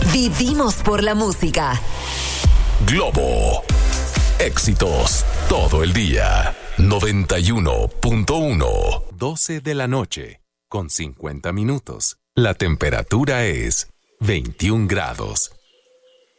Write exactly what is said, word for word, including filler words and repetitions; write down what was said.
Vivimos por la música. Globo. Éxitos todo el día. noventa y uno punto uno. doce de la noche, con cincuenta minutos. La temperatura es veintiún grados.